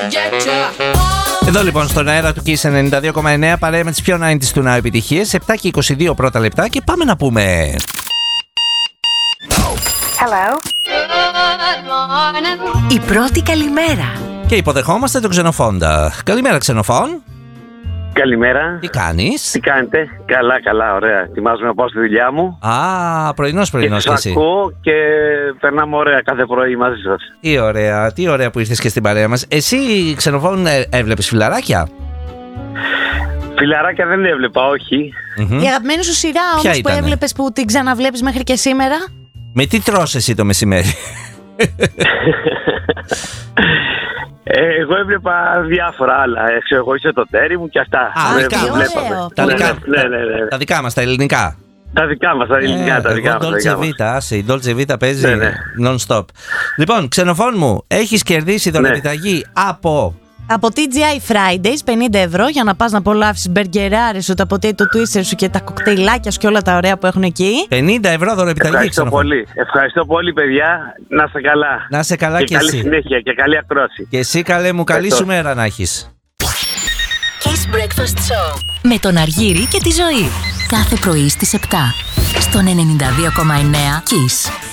Εδώ λοιπόν στον αέρα του Kiss 92,9 παρέα με τις πιο 90's του Now επιτυχίες. 7 και 22 πρώτα λεπτά και πάμε να πούμε. Hello. Η πρώτη καλημέρα. Και υποδεχόμαστε τον Ξενοφόντα. Καλημέρα, Ξενοφών. Καλημέρα. Τι κάνεις? Τι κάνετε? Καλά, ωραία. Ετοιμάζομαι να πάω στη δουλειά μου. Α, πρωινός Και κι σας εσύ. ακούω και περνάμε ωραία κάθε πρωί μαζί σας. Τι ωραία που ήρθες και στην παρέα μας. Εσύ, Ξενοφών, έβλεπες φιλαράκια? Φιλαράκια δεν έβλεπα, όχι. Η αγαπημένη σου σειρά όμως που ήτανε? έβλεπες που την ξαναβλέπεις μέχρι και σήμερα? Με τι τρως εσύ το μεσημέρι? Εγώ έβλεπα διάφορα άλλα. Εγώ είσαι το τέρι μου και αυτά. Α, Δεν δικά μας. βλέπαμε. Τα Ναι, δικά, ναι. τα δικά μας, τα ελληνικά. Τα δικά μας, τα ελληνικά. Τα δικά μας. Dolce Vita, άσε, η Dolce Vita παίζει Ναι. non-stop. Λοιπόν, Ξενοφών μου, έχεις κερδίσει δωρεπιταγή Από TGI Fridays 50 ευρώ για να πας να απολαύσεις μπεργκεράρες σου, τα potato twister σου και τα κοκτέιλάκια σου και όλα τα ωραία που έχουν εκεί. 50 ευρώ δωρεπιταγή. Ευχαριστώ Ξενοφών. πολύ. Ευχαριστώ πολύ, παιδιά. Να είστε καλά. Να είσαι καλά και καλή εσύ. συνέχεια και καλή ακρόαση. Και εσύ, καλέ μου, καλή Ευχαριστώ. σου μέρα να έχεις. Kiss Breakfast Show. Με τον Αργύρη και τη Ζωή. Κάθε πρωί στις 7. Στον 92,9 Kiss.